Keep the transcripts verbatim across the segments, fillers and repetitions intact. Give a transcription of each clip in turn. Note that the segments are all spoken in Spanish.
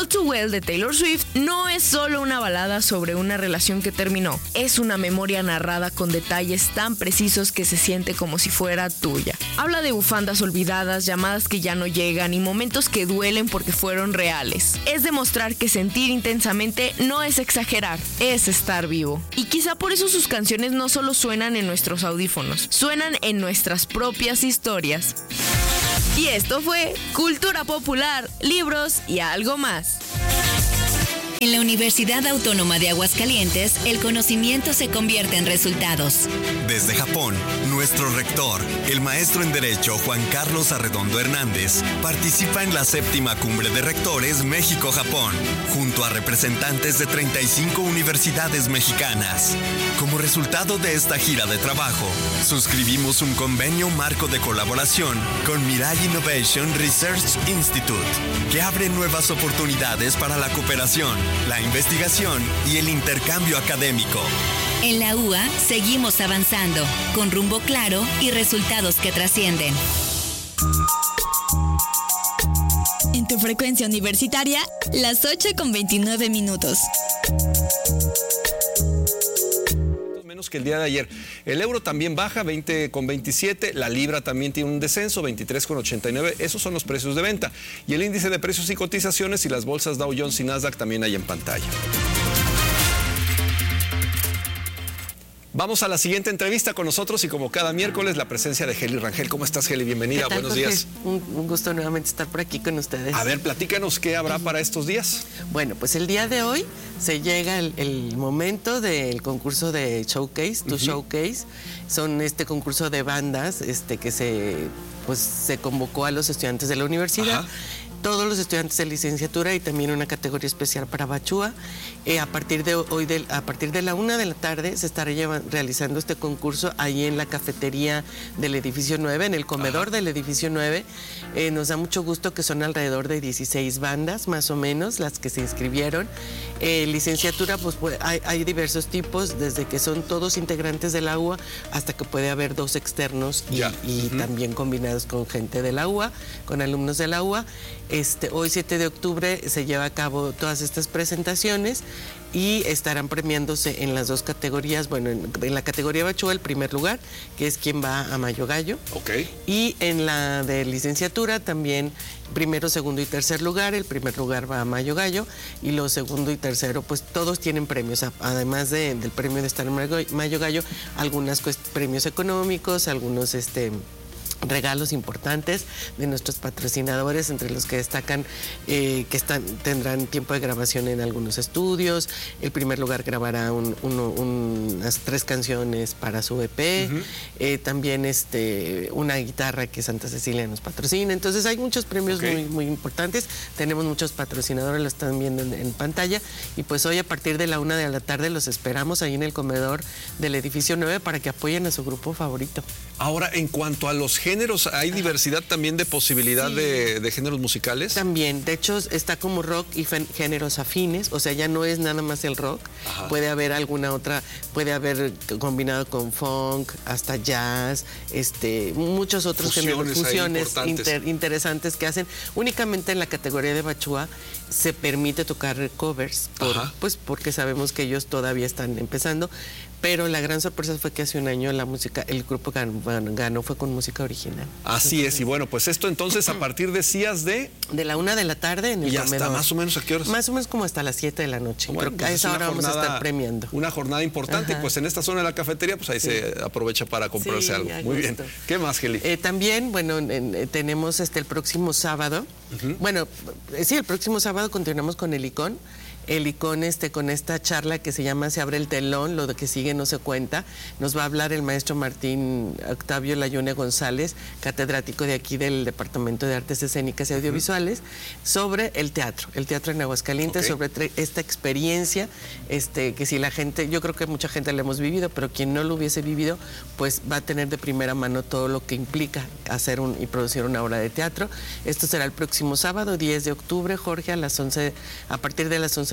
All Too Well de Taylor Swift no es solo una balada sobre una relación que terminó, es una memoria narrada con detalles tan precisos que se siente como si fuera tuya. Habla de bufandas olvidadas, llamadas que ya no llegan y momentos que duelen porque fueron reales. Es demostrar que sentir intensamente no es exagerar, es estar vivo. Y quizá por eso sus canciones no solo suenan en nuestros audífonos, suenan en nuestras propias historias. Y esto fue Cultura Popular, libros y algo más. En la Universidad Autónoma de Aguascalientes, el conocimiento se convierte en resultados. Desde Japón, nuestro rector, el maestro en Derecho Juan Carlos Arredondo Hernández, participa en la séptima Cumbre de Rectores México-Japón, junto a representantes de treinta y cinco universidades mexicanas. Como resultado de esta gira de trabajo, suscribimos un convenio marco de colaboración con Mirai Innovation Research Institute, que abre nuevas oportunidades para la cooperación, la investigación y el intercambio académico. En la U A seguimos avanzando, con rumbo claro y resultados que trascienden. En tu frecuencia universitaria, las ocho con veintinueve minutos. Menos que el día de ayer. El euro también baja, veinte con veintisiete. La libra también tiene un descenso, veintitrés con ochenta y nueve. Esos son los precios de venta. Y el índice de precios y cotizaciones y las bolsas Dow Jones y Nasdaq también hay en pantalla. Vamos a la siguiente entrevista con nosotros y como cada miércoles la presencia de Heli Rangel. ¿Cómo estás, Heli? Bienvenida, tal, buenos Jorge? días. Un, un gusto nuevamente estar por aquí con ustedes. A ver, platícanos qué habrá para estos días. Bueno, pues el día de hoy se llega el, el momento del concurso de Showcase, Tu uh-huh. Showcase. Son este concurso de bandas este, que se, pues, se convocó a los estudiantes de la universidad. Ajá. Todos los estudiantes de licenciatura y también una categoría especial para Bachúa. Eh, a partir de hoy, de, a partir de la una de la tarde, se estará lleva, realizando este concurso ahí en la cafetería del edificio nueve, en el comedor Ajá. del edificio nueve. Eh, nos da mucho gusto que son alrededor de dieciséis bandas, más o menos, las que se inscribieron. Eh, licenciatura, pues, pues hay, hay diversos tipos, desde que son todos integrantes de la U A hasta que puede haber dos externos y, y uh-huh. también combinados con gente de la U A, con alumnos de la U A. Este, hoy siete de octubre se lleva a cabo todas estas presentaciones y estarán premiándose en las dos categorías. Bueno, en, en la categoría Bachúa el primer lugar, que es quien va a Mayo Gallo. Okay. Y en la de licenciatura también primero, segundo y tercer lugar. El primer lugar va a Mayo Gallo y lo segundo y tercero, pues todos tienen premios. Además de, del premio de estar en Mayo Gallo, algunos pues, premios económicos, algunos este regalos importantes de nuestros patrocinadores, entre los que destacan eh, que están, tendrán tiempo de grabación en algunos estudios. El primer lugar grabará un, uno, un, unas tres canciones para su E P, uh-huh. eh, también este, una guitarra que Santa Cecilia nos patrocina. Entonces hay muchos premios okay. muy, muy importantes. Tenemos muchos patrocinadores, lo están viendo en, en pantalla. Y pues hoy a partir de la una de la tarde los esperamos ahí en el comedor del edificio nueve para que apoyen a su grupo favorito. Ahora, en cuanto a los géneros, ¿hay diversidad también de posibilidad sí. de, de géneros musicales? También, de hecho está como rock y géneros afines, o sea, ya no es nada más el rock. Ajá. Puede haber alguna otra, puede haber combinado con funk, hasta jazz, este, muchos otros fusiones géneros, fusiones inter, interesantes que hacen. Únicamente en la categoría de Bachúa se permite tocar covers, por, pues porque sabemos que ellos todavía están empezando. Pero la gran sorpresa fue que hace un año la música, el grupo ganó, ganó fue con música original. Así entonces, es, y bueno, pues esto entonces a partir de días de... De la una de la tarde en el ¿Y comedor. hasta más o menos a qué horas? Más o menos como hasta las siete de la noche. Bueno, Creo pues que a esa hora jornada, vamos a estar premiando. Una jornada importante, Ajá. y pues en esta zona de la cafetería, pues ahí sí. se aprovecha para comprarse sí, algo. Muy bien. ¿Qué más, Heli? Eh, también, bueno, en, en, tenemos este el próximo sábado. Uh-huh. Bueno, sí, el próximo sábado continuamos con el Icón. El Icón este, con esta charla que se llama Se abre el telón, lo de que sigue no se cuenta. Nos va a hablar el maestro Martín Octavio Layune González, catedrático de aquí del Departamento de Artes Escénicas y Audiovisuales, uh-huh. sobre el teatro, el teatro en Aguascalientes, okay. sobre esta experiencia, este, que si la gente, yo creo que mucha gente la hemos vivido, pero quien no lo hubiese vivido, pues va a tener de primera mano todo lo que implica hacer un, y producir una obra de teatro. Esto será el próximo sábado, diez de octubre, Jorge, a las once, a partir de las once de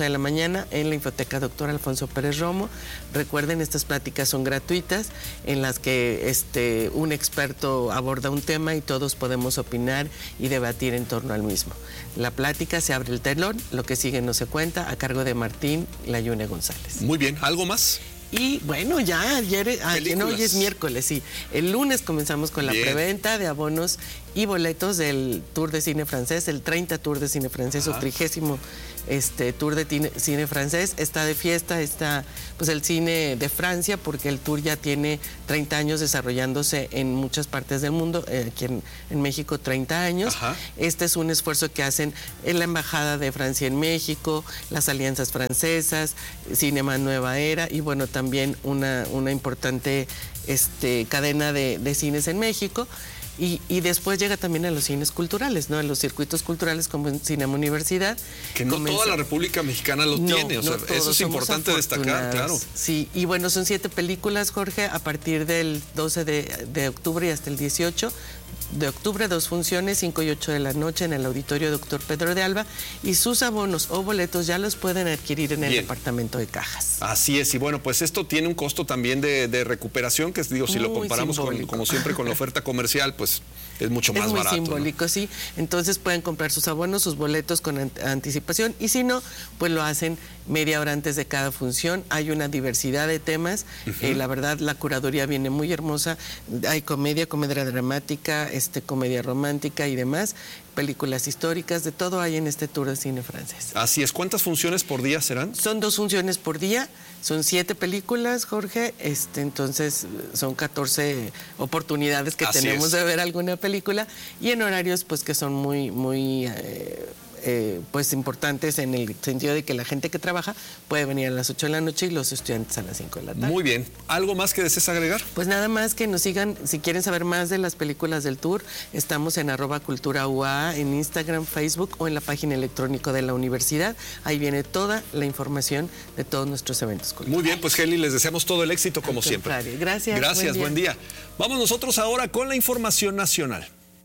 de la mañana en la Infoteca Doctor Alfonso Pérez Romo. Recuerden, estas pláticas son gratuitas, en las que este, un experto aborda un tema y todos podemos opinar y debatir en torno al mismo. La plática, se abre el telón, lo que sigue no se cuenta, a cargo de Martín Layune González. Muy bien, ¿algo más? Y bueno, ya ayer, ayer no, hoy es miércoles, sí. El lunes comenzamos con la Bien. preventa de abonos y boletos del Tour de Cine Francés, el treinta Tour de Cine Francés, Ajá. o trigésimo este, Tour de tine, Cine Francés. Está de fiesta, está pues el cine de Francia, porque el Tour ya tiene treinta años desarrollándose en muchas partes del mundo, eh, aquí en, en México treinta años. Ajá. Este es un esfuerzo que hacen en la Embajada de Francia en México, las alianzas francesas, Cinema Nueva Era y bueno, también una, una importante este, cadena de, de cines en México. Y, y después llega también a los cines culturales, ¿no? A los circuitos culturales como en Cinema Universidad. Que no Comenza... toda la República Mexicana lo no, tiene, o sea, no eso es importante destacar, claro. Sí, y bueno, son siete películas, Jorge, a partir del doce de octubre y hasta el dieciocho de octubre, dos funciones, cinco y ocho de la noche en el Auditorio Doctor Pedro de Alba, y sus abonos o boletos ya los pueden adquirir en el Bien. departamento de cajas. Así es, y bueno, pues esto tiene un costo también de, de recuperación, que digo, si Muy lo comparamos con, como siempre con la oferta comercial, pues es mucho más es muy barato. Es simbólico, ¿no? Sí. Entonces pueden comprar sus abonos, sus boletos con an anticipación, y si no, pues lo hacen media hora antes de cada función. Hay una diversidad de temas, uh-huh. eh, la verdad la curaduría viene muy hermosa, hay comedia, comedia dramática, este, comedia romántica y demás, películas históricas, de todo hay en este Tour de Cine Francés. Así es, ¿cuántas funciones por día serán? Son dos funciones por día, son siete películas, Jorge, este, entonces son catorce oportunidades que Así tenemos es. de ver alguna película, y en horarios pues que son muy, muy... Eh, Eh, pues importantes en el sentido de que la gente que trabaja puede venir a las ocho de la noche y los estudiantes a las cinco de la tarde. Muy bien. ¿Algo más que desees agregar? Pues nada más que nos sigan, si quieren saber más de las películas del Tour, estamos en arroba cultura U A, en Instagram, Facebook o en la página electrónica de la universidad. Ahí viene toda la información de todos nuestros eventos culturales. Muy bien, pues Heli, les deseamos todo el éxito como siempre. Gracias. Gracias, buen día. buen día. Vamos nosotros ahora con la información nacional.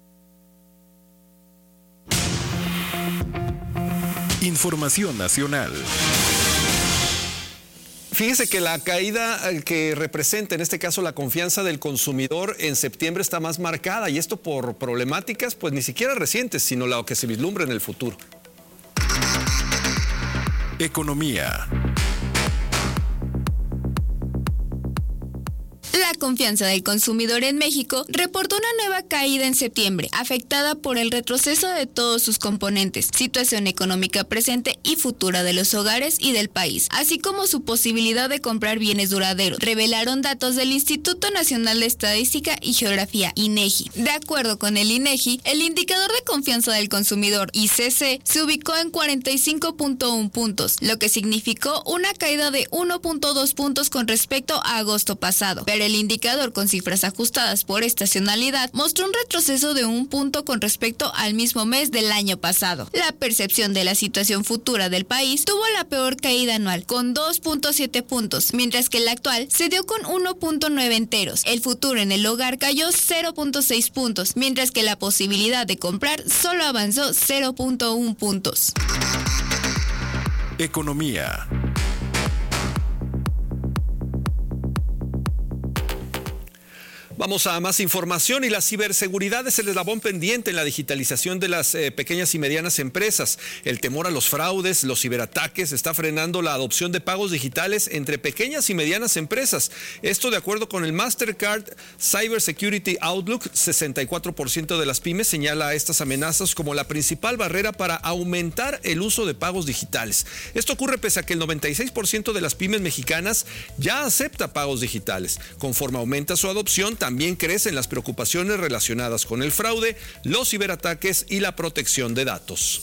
Información nacional. Fíjese que la caída que representa en este caso la confianza del consumidor en septiembre está más marcada, y esto por problemáticas pues ni siquiera recientes, sino lo que se vislumbra en el futuro. Economía. La confianza del consumidor en México reportó una nueva caída en septiembre, afectada por el retroceso de todos sus componentes, situación económica presente y futura de los hogares y del país, así como su posibilidad de comprar bienes duraderos, revelaron datos del Instituto Nacional de Estadística y Geografía, INEGI. De acuerdo con el INEGI, el indicador de confianza del consumidor, I C C, se ubicó en cuarenta y cinco punto uno puntos, lo que significó una caída de uno punto dos puntos con respecto a agosto pasado, pero el indicador con cifras ajustadas por estacionalidad mostró un retroceso de un punto con respecto al mismo mes del año pasado. La percepción de la situación futura del país tuvo la peor caída anual, con dos punto siete puntos, mientras que el actual se dio con uno punto nueve enteros. El futuro en el hogar cayó cero punto seis puntos, mientras que la posibilidad de comprar solo avanzó cero punto uno puntos. Economía. Vamos a más información, y la ciberseguridad es el eslabón pendiente en la digitalización de las eh, pequeñas y medianas empresas. El temor a los fraudes, los ciberataques, está frenando la adopción de pagos digitales entre pequeñas y medianas empresas. Esto de acuerdo con el Mastercard Cybersecurity Outlook, sesenta y cuatro por ciento de las pymes señala a estas amenazas como la principal barrera para aumentar el uso de pagos digitales. Esto ocurre pese a que el noventa y seis por ciento de las pymes mexicanas ya acepta pagos digitales. Conforme aumenta su adopción, también crecen las preocupaciones relacionadas con el fraude, los ciberataques y la protección de datos.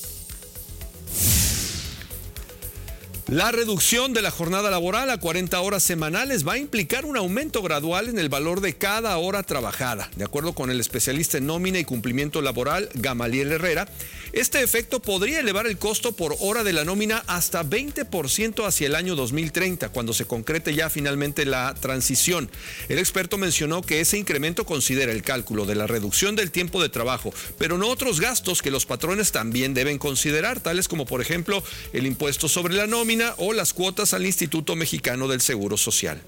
La reducción de la jornada laboral a cuarenta horas semanales va a implicar un aumento gradual en el valor de cada hora trabajada. De acuerdo con el especialista en nómina y cumplimiento laboral, Gamaliel Herrera, este efecto podría elevar el costo por hora de la nómina hasta veinte por ciento hacia el año dos mil treinta, cuando se concrete ya finalmente la transición. El experto mencionó que ese incremento considera el cálculo de la reducción del tiempo de trabajo, pero no otros gastos que los patrones también deben considerar, tales como por ejemplo el impuesto sobre la nómina, nómina o las cuotas al Instituto Mexicano del Seguro Social.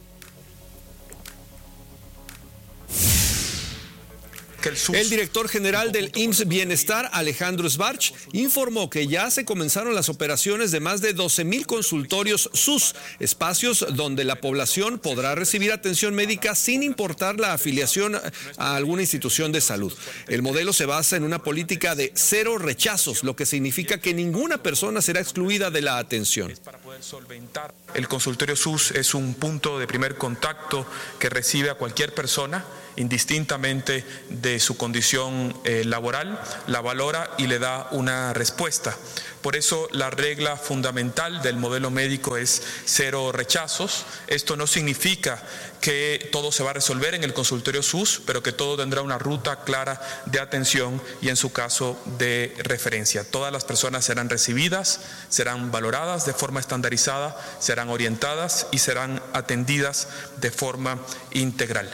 El director general del I M S S Bienestar, Alejandro Sbarch, informó que ya se comenzaron las operaciones de más de doce mil consultorios S U S, espacios donde la población podrá recibir atención médica sin importar la afiliación a alguna institución de salud. El modelo se basa en una política de cero rechazos, lo que significa que ninguna persona será excluida de la atención. El consultorio S U S es un punto de primer contacto que recibe a cualquier persona, indistintamente de su condición eh, laboral, la valora y le da una respuesta. Por eso la regla fundamental del modelo médico es cero rechazos. Esto no significa que todo se va a resolver en el consultorio S U S, pero que todo tendrá una ruta clara de atención y en su caso de referencia. Todas las personas serán recibidas, serán valoradas de forma estandarizada, serán orientadas y serán atendidas de forma integral.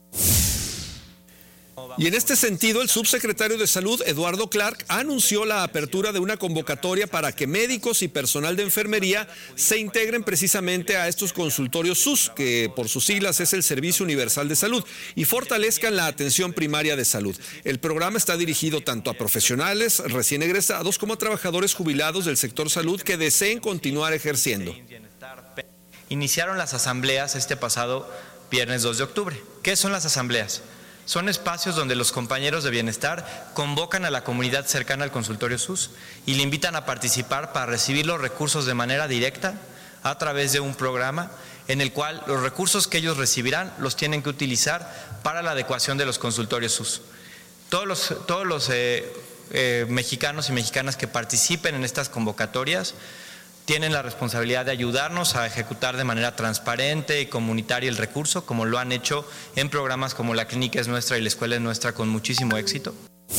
Y en este sentido, el subsecretario de Salud, Eduardo Clark, anunció la apertura de una convocatoria para que médicos y personal de enfermería se integren precisamente a estos consultorios S U S, que por sus siglas es el Servicio Universal de Salud, y fortalezcan la atención primaria de salud. El programa está dirigido tanto a profesionales recién egresados como a trabajadores jubilados del sector salud que deseen continuar ejerciendo. Iniciaron las asambleas este pasado viernes dos de octubre. ¿Qué son las asambleas? Son espacios donde los compañeros de bienestar convocan a la comunidad cercana al consultorio S U S y le invitan a participar para recibir los recursos de manera directa a través de un programa en el cual los recursos que ellos recibirán los tienen que utilizar para la adecuación de los consultorios S U S. Todos los, todos los eh, eh, mexicanos y mexicanas que participen en estas convocatorias tienen la responsabilidad de ayudarnos a ejecutar de manera transparente y comunitaria el recurso, como lo han hecho en programas como La Clínica es Nuestra y La Escuela es Nuestra con muchísimo éxito.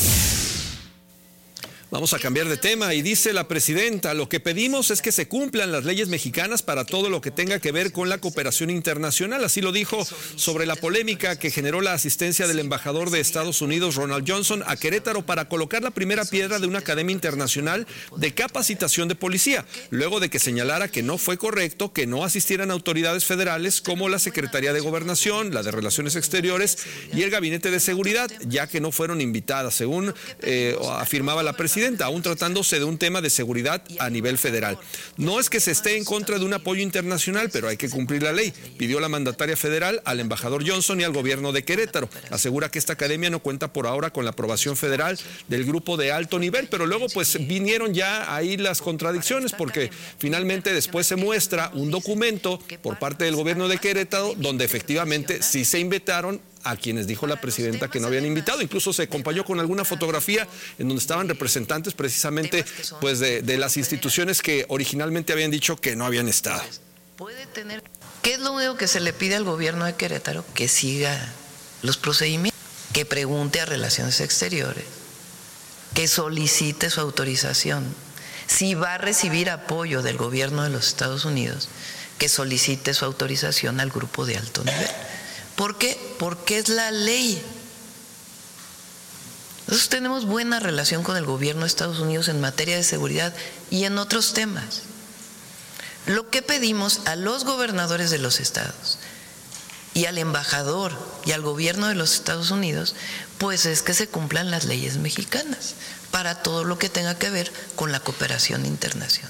Vamos a cambiar de tema y dice la presidenta, lo que pedimos es que se cumplan las leyes mexicanas para todo lo que tenga que ver con la cooperación internacional. Así lo dijo sobre la polémica que generó la asistencia del embajador de Estados Unidos, Ronald Johnson, a Querétaro para colocar la primera piedra de una academia internacional de capacitación de policía, luego de que señalara que no fue correcto que no asistieran autoridades federales como la Secretaría de Gobernación, la de Relaciones Exteriores y el Gabinete de Seguridad, ya que no fueron invitadas, según eh, afirmaba la presidenta. Aún tratándose de un tema de seguridad a nivel federal. No es que se esté en contra de un apoyo internacional, pero hay que cumplir la ley, pidió la mandataria federal al embajador Johnson y al gobierno de Querétaro. Asegura que esta academia no cuenta por ahora con la aprobación federal del grupo de alto nivel, pero luego pues vinieron ya ahí las contradicciones, porque finalmente después se muestra un documento por parte del gobierno de Querétaro donde efectivamente sí se invitaron a quienes dijo la presidenta que no habían invitado. Incluso se acompañó con alguna fotografía en donde estaban representantes precisamente pues de, de las instituciones que originalmente habían dicho que no habían estado. ¿Qué es lo único que se le pide al gobierno de Querétaro? Que siga los procedimientos, que pregunte a Relaciones Exteriores, que solicite su autorización. Si va a recibir apoyo del gobierno de los Estados Unidos, que solicite su autorización al grupo de alto nivel. ¿Por qué? Porque es la ley. Nosotros tenemos buena relación con el gobierno de Estados Unidos en materia de seguridad y en otros temas. Lo que pedimos a los gobernadores de los estados y al embajador y al gobierno de los Estados Unidos, pues es que se cumplan las leyes mexicanas para todo lo que tenga que ver con la cooperación internacional.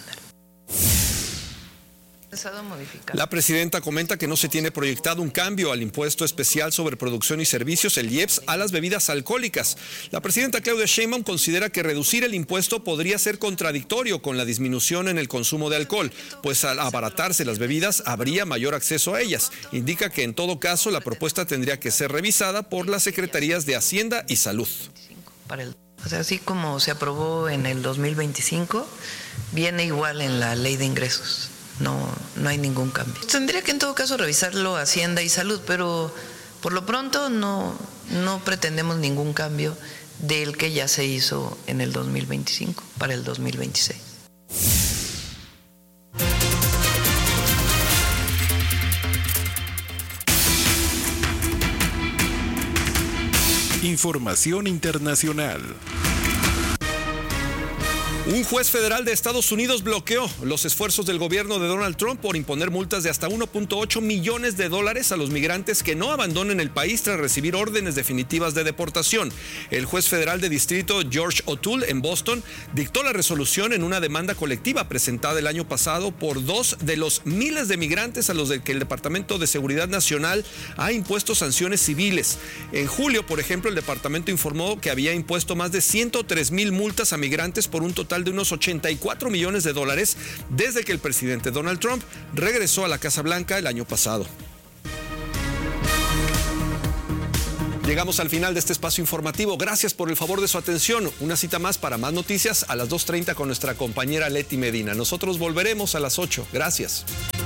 La presidenta comenta que no se tiene proyectado un cambio al impuesto especial sobre producción y servicios, el I E P S, a las bebidas alcohólicas. La presidenta Claudia Sheinbaum considera que reducir el impuesto podría ser contradictorio con la disminución en el consumo de alcohol, pues al abaratarse las bebidas habría mayor acceso a ellas. Indica que en todo caso la propuesta tendría que ser revisada por las secretarías de Hacienda y Salud. O sea, así como se aprobó en el dos mil veinticinco, viene igual en la ley de ingresos. No, no hay ningún cambio. Tendría que en todo caso revisarlo Hacienda y Salud, pero por lo pronto no, no pretendemos ningún cambio del que ya se hizo en el dos mil veinticinco para el dos mil veintiséis. Información internacional. Un juez federal de Estados Unidos bloqueó los esfuerzos del gobierno de Donald Trump por imponer multas de hasta uno punto ocho millones de dólares a los migrantes que no abandonen el país tras recibir órdenes definitivas de deportación. El juez federal de distrito George O'Toole en Boston dictó la resolución en una demanda colectiva presentada el año pasado por dos de los miles de migrantes a los que el Departamento de Seguridad Nacional ha impuesto sanciones civiles. En julio, por ejemplo, el departamento informó que había impuesto más de ciento tres mil multas a migrantes por un total de unos ochenta y cuatro millones de dólares desde que el presidente Donald Trump regresó a la Casa Blanca el año pasado. Llegamos al final de este espacio informativo. Gracias por el favor de su atención. Una cita más para más noticias a las dos treinta con nuestra compañera Leti Medina. Nosotros volveremos a las ocho. Gracias.